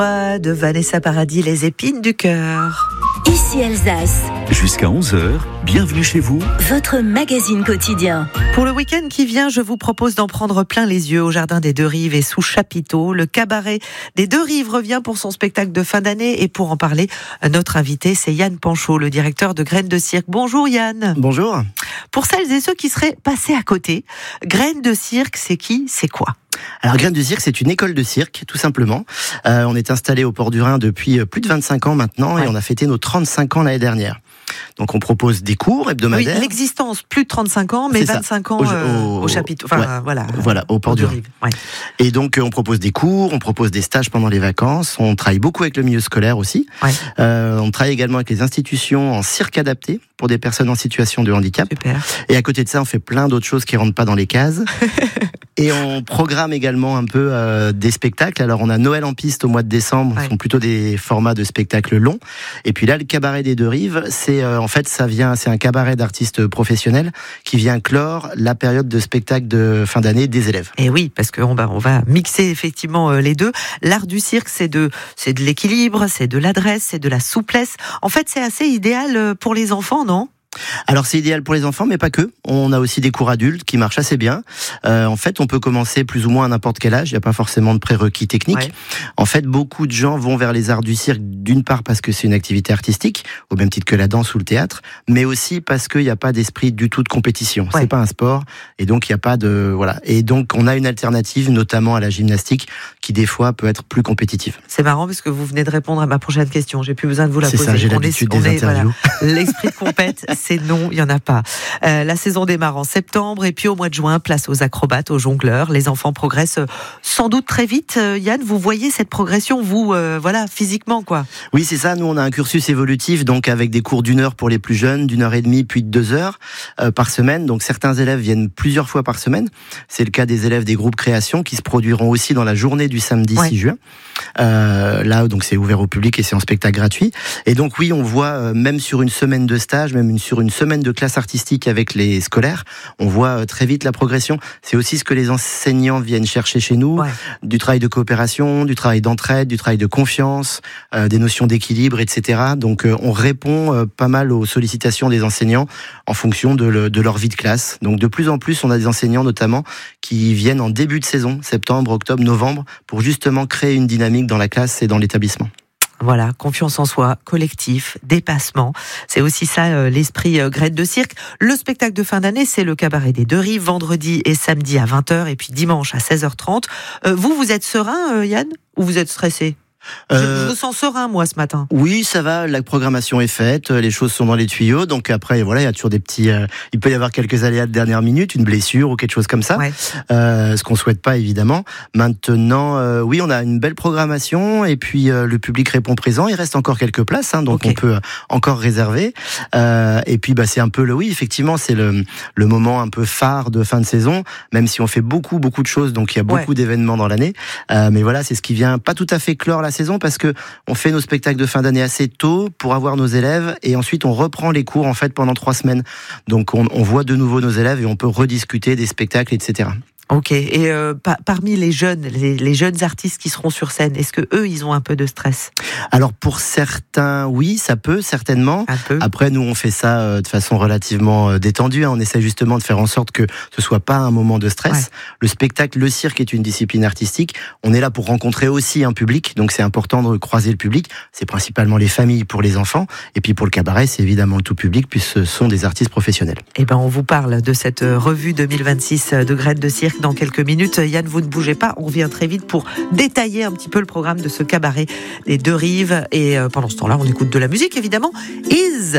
De Vanessa Paradis, les épines du cœur. Ici Alsace. Jusqu'à 11h, bienvenue chez vous. Votre magazine quotidien. Pour le week-end qui vient, je vous propose d'en prendre plein les yeux au Jardin des Deux Rives et sous chapiteau. Le cabaret des Deux Rives revient pour son spectacle de fin d'année. Et pour en parler, notre invité, c'est Yann Panchaud, le directeur de Graines de Cirque. Bonjour Yann. Bonjour. Pour celles et ceux qui seraient passés à côté, Graines de Cirque, c'est qui, c'est quoi ? Alors Graines de Cirque, c'est une école de cirque, tout simplement. On est installé au Port du Rhin depuis plus de 25 ans maintenant, et on a fêté nos 35 ans l'année dernière. Donc on propose des cours hebdomadaires. Oui, l'existence, plus de 35 ans, mais 25 ans au chapiteau. Enfin, voilà, au Port du Rhin. Ouais. Et donc on propose des cours, on propose des stages pendant les vacances, on travaille beaucoup avec le milieu scolaire aussi. Ouais. On travaille également avec les institutions en cirque adapté pour des personnes en situation de handicap. Super. Et à côté de ça, on fait plein d'autres choses qui rentrent pas dans les cases. Et on programme également un peu des spectacles. Alors on a Noël en piste au mois de décembre, ce sont plutôt des formats de spectacles longs. Et puis là, le cabaret des Deux Rives, c'est c'est un cabaret d'artistes professionnels qui vient clore la période de spectacle de fin d'année des élèves. Et oui, parce qu'on va mixer effectivement les deux. L'art du cirque, c'est de l'équilibre, c'est de l'adresse, c'est de la souplesse. En fait, c'est assez idéal pour les enfants, non ? Alors c'est idéal pour les enfants, mais pas que. On a aussi des cours adultes qui marchent assez bien. En fait, on peut commencer plus ou moins à n'importe quel âge. Il n'y a pas forcément de prérequis techniques. Ouais. En fait, beaucoup de gens vont vers les arts du cirque, d'une part parce que c'est une activité artistique, au même titre que la danse ou le théâtre, mais aussi parce qu'il n'y a pas d'esprit du tout de compétition. Ouais. C'est pas un sport, et donc il n'y a pas de Et donc on a une alternative, notamment à la gymnastique, qui des fois peut être plus compétitive. C'est marrant parce que vous venez de répondre à ma prochaine question. J'ai plus besoin de vous la poser. C'est ça, j'ai l'habitude des interviews. Voilà, l'esprit de compète. C'est non, il n'y en a pas. La saison démarre en septembre et puis au mois de juin, place aux acrobates, aux jongleurs. Les enfants progressent sans doute très vite. Yann, vous voyez cette progression, vous, physiquement, quoi. Oui, c'est ça. Nous, on a un cursus évolutif, donc avec des cours d'1 heure pour les plus jeunes, d'1h30, puis de 2 heures par semaine. Donc certains élèves viennent plusieurs fois par semaine. C'est le cas des élèves des groupes création qui se produiront aussi dans la journée du samedi 6 juin. Là, donc c'est ouvert au public et c'est en spectacle gratuit. Et donc oui, on voit même sur une semaine de stage, sur une semaine de classe artistique avec les scolaires, on voit très vite la progression. C'est aussi ce que les enseignants viennent chercher chez nous, du travail de coopération, du travail d'entraide, du travail de confiance, des notions d'équilibre, etc. Donc on répond pas mal aux sollicitations des enseignants en fonction de leur vie de classe. Donc de plus en plus, on a des enseignants notamment qui viennent en début de saison, septembre, octobre, novembre, pour justement créer une dynamique dans la classe et dans l'établissement. Voilà, confiance en soi, collectif, dépassement. C'est aussi ça l'esprit Graines de Cirque. Le spectacle de fin d'année, c'est le cabaret des Deux Rives, vendredi et samedi à 20h et puis dimanche à 16h30. Vous êtes serein, Yann, ou vous êtes stressé ? Je vous sens serein, moi, ce matin. Oui, ça va, la programmation est faite, les choses sont dans les tuyaux, donc après, voilà, il y a toujours des petits... il peut y avoir quelques aléas de dernière minute, une blessure ou quelque chose comme ça, ce qu'on souhaite pas, évidemment. Maintenant, oui, on a une belle programmation, et puis le public répond présent, il reste encore quelques places, donc on peut encore réserver. Et puis, c'est un peu effectivement, c'est le moment un peu phare de fin de saison, même si on fait beaucoup de choses, donc il y a beaucoup d'événements dans l'année. Mais voilà, c'est ce qui vient pas tout à fait clore la saison parce que on fait nos spectacles de fin d'année assez tôt pour avoir nos élèves et ensuite on reprend les cours en fait pendant 3 semaines. Donc on voit de nouveau nos élèves et on peut rediscuter des spectacles, etc. Ok. Et parmi les jeunes artistes qui seront sur scène, est-ce que eux, ils ont un peu de stress ? Alors pour certains, oui, ça peut certainement. Après, nous, on fait ça de façon relativement détendue. On essaie justement de faire en sorte que ce soit pas un moment de stress. Le spectacle, le cirque est une discipline artistique. On est là pour rencontrer aussi un public, donc c'est important de croiser le public. C'est principalement les familles pour les enfants, et puis pour le cabaret, c'est évidemment le tout public, puisque ce sont des artistes professionnels. Eh ben, on vous parle de cette revue 2026 de Graines de Cirque dans quelques minutes. Yann, vous ne bougez pas, on revient très vite pour détailler un petit peu le programme de ce cabaret des Deux Rives. Et pendant ce temps-là, on écoute de la musique, évidemment.